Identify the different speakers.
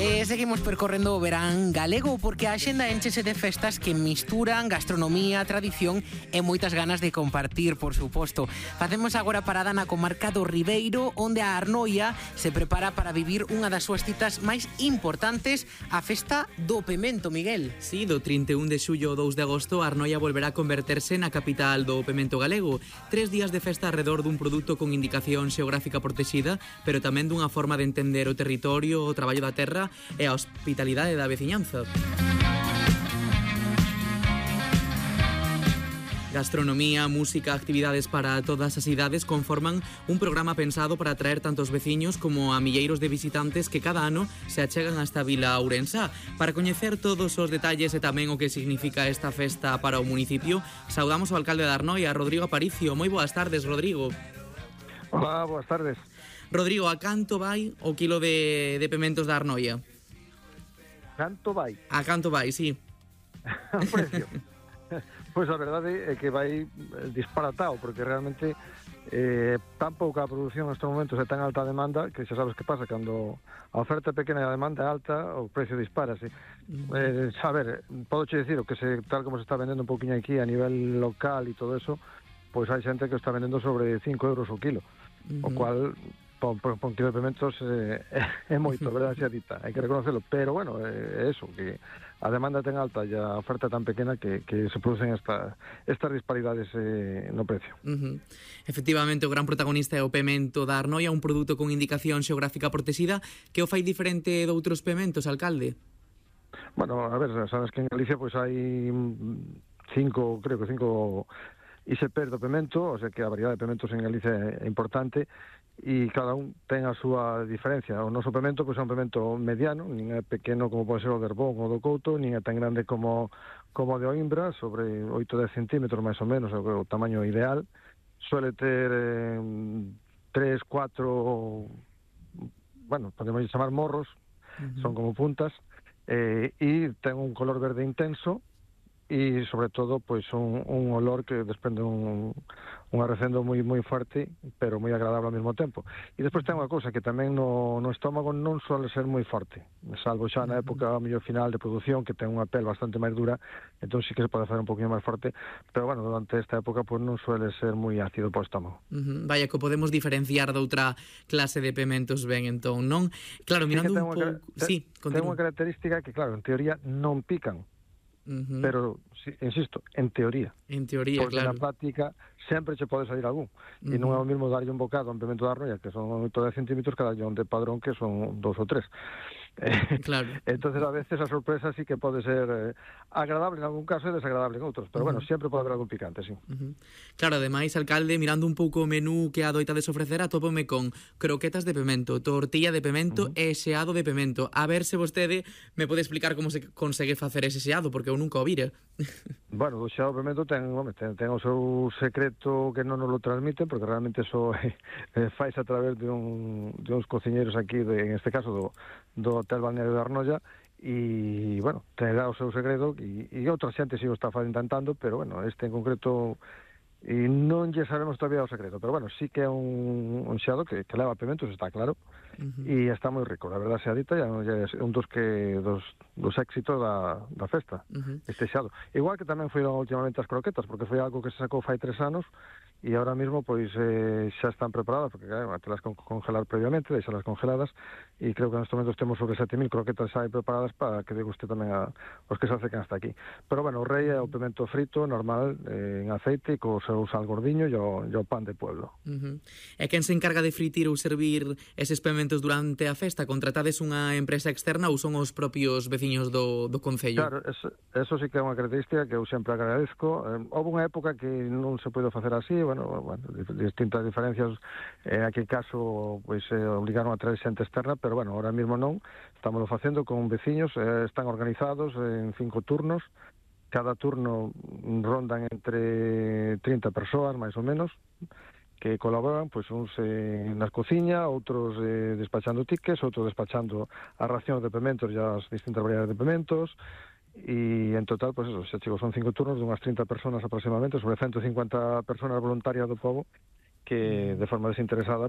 Speaker 1: Seguimos percorrendo o verán galego porque a axenda enchese de festas que misturan gastronomía, tradición e moitas ganas de compartir, por suposto. Facemos agora parada na comarca do Ribeiro, onde a Arnoia se prepara para vivir unha das súas citas máis importantes, a festa do pemento, Miguel.
Speaker 2: Sí, do 31 de xullo ao 2 de agosto, a Arnoia volverá a converterse na capital do pemento galego. 3 días de festa alrededor dun produto con indicación xeográfica protexida, pero tamén dunha forma de entender o territorio, o traballo da terra e a hospitalidade da veciñanza. Gastronomía, música, actividades para todas as idades conforman un programa pensado para atraer tanto os veciños como a milleiros de visitantes que cada ano se achegan a esta vila ourensá. Para coñecer todos os detalles e tamén o que significa esta festa para o municipio, saudamos ao alcalde de Arnoia, Rodrigo Aparicio. Moi boas tardes, Rodrigo.
Speaker 3: Hola, boas tardes.
Speaker 2: Rodrigo, a canto vai o quilo de pementos da Arnoia?
Speaker 3: Canto vai?
Speaker 2: A canto vai, sí.
Speaker 3: O precio? Pois a verdade é que vai disparatado, porque realmente tan pouca a produción nestes momentos e tan alta a demanda que xa sabes que pasa, cando a oferta é pequena e a demanda é alta, o precio dispárase. A ver, podo che dicir que tal como se está vendendo un poquinho aquí a nivel local e todo eso, pois hai xente que está vendendo sobre 5 euros o kilo, o cual por un kilo de pimentos é moito, verdade xa dita, hai que reconocerlo, pero bueno, é eso, que a demanda ten alta e a oferta tan pequena que se producen estas disparidades no precio.
Speaker 2: Efectivamente, o gran protagonista é o pemento da Arnoia, un produto con indicación xeográfica protexida. Que o fai diferente de outros pementos, alcalde?
Speaker 3: Bueno, a ver, sabes que en Galicia pois hai cinco ISPs do pemento, o sea que a variedade de pementos en Galicia é importante, e cada un ten a súa diferencia. O noso pemento pois é un pemento mediano, nin é pequeno como pode ser o de Herbón ou do Couto, nin é tan grande como o de Oimbra, sobre 8-10 centímetros máis ou menos, é o tamaño ideal. Suele ter 3, 4, bueno, podemos chamar morros, son como puntas, e ten un color verde intenso, e sobre todo pois un olor que desprende un arrecendo moi forte, pero moi agradable ao mesmo tempo. E despois ten unha cousa que tamén no estómago non suele ser moi forte, salvo xa na época ao mellor final de produción, que ten unha pel bastante máis dura, entón sí que se pode facer un poquinho máis forte, pero bueno, durante esta época pois non suele ser moi ácido para o estómago.
Speaker 2: Vaya, que podemos diferenciar de outra clase de pementos ben, entón, non? Claro, mirando un pouco... Sí,
Speaker 3: ten unha característica que, claro, en teoría non pican, pero, insisto, en teoría.
Speaker 2: En teoría,
Speaker 3: porque
Speaker 2: claro.
Speaker 3: na práctica sempre che pode salir algún. E non é o mesmo darlle un bocado a un pemento da Arnoia, que son 8-10 centímetros, cada un de padrón, que son 2 ou 3.
Speaker 2: Claro.
Speaker 3: Entonces a veces a sorpresa sí que pode ser agradable en algún caso e desagradable en outros, pero bueno, sempre pode haber algún picante, sí.
Speaker 2: Claro, ademais, alcalde, mirando un pouco o menú que adoitades ofrecer, atópome con croquetas de pemento, tortilla de pemento e xeado de pemento. A ver se vostede me pode explicar como se consegue facer ese xeado, porque eu nunca o vira.
Speaker 3: Bueno, o xeado de pemento ten o seu secreto que non nos lo transmiten, porque realmente eso faise a través de uns cociñeiros aquí, en este caso do Hotel Balneario de Arnoia, e, bueno, terá o seu segredo, e outra xente si o está intentando, pero, bueno, este en concreto e non lle sabemos todavía o secreto, pero, bueno, sí que é un xeado que leva pementos, está claro, e está moi rico, a verdade sea dita, é un dos éxitos da festa, este xeado. Igual que tamén foron últimamente as croquetas, porque foi algo que se sacou fai 3 anos, e ahora mismo pois xa están preparadas, porque claro, hai que las congelar previamente, deixalas congeladas, e creo que nestes momentos temos sobre 7.000 croquetas xa preparadas para que deguste tamén os que se acercan hasta aquí. Pero bueno, o rei é o pemento frito, normal, en aceite, co seu sal gordiño e o pan de pueblo.
Speaker 2: E quen se encarga de fritir ou servir eses pementos durante a festa? Contratades unha empresa externa ou son os propios veciños do concello?
Speaker 3: Claro, eso sí que é unha característica que eu sempre agradezco. Houve unha época que non se pode facer así, bueno, distintas diferencias, en aquel caso pois obligaron a traer xente externa, pero bueno, ahora mismo non, estamos facendo con veciños, están organizados en 5 turnos, cada turno rondan entre 30 persoas, máis ou menos, que colaboran, pois uns nas cociña, outros despachando tickets, outros despachando as racións de pementos e as distintas variedades de pementos, e en total, pois eso, xa chegou, son 5 turnos de unhas 30 personas aproximadamente, sobre 150 personas voluntarias do pobo, que de forma desinteresada